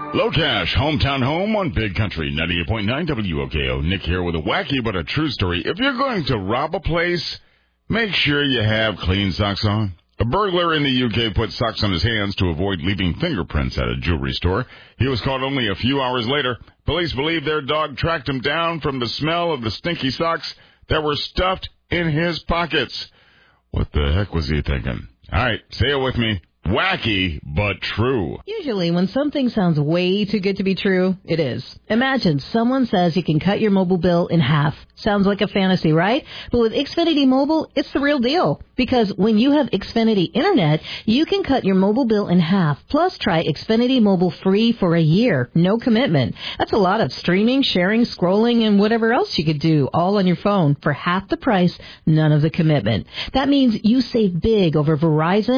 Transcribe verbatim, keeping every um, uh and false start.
Low Cash, hometown home on Big Country, ninety-eight point nine W O K O. Nick here with a wacky but a true story. If you're going to rob a place, make sure you have clean socks on. A burglar in the U K put socks on his hands to avoid leaving fingerprints at a jewelry store. He was caught only a few hours later. Police believe their dog tracked him down from the smell of the stinky socks that were stuffed in his pockets. What the heck was he thinking? All right, say it with me. Wacky, but true. Usually, when something sounds way too good to be true, it is. Imagine someone says you can cut your mobile bill in half. Sounds like a fantasy, right? But with Xfinity Mobile, it's the real deal. Because when you have Xfinity Internet, you can cut your mobile bill in half. Plus, try Xfinity Mobile free for a year. No commitment. That's a lot of streaming, sharing, scrolling, and whatever else you could do all on your phone for half the price, none of the commitment. That means you save big over Verizon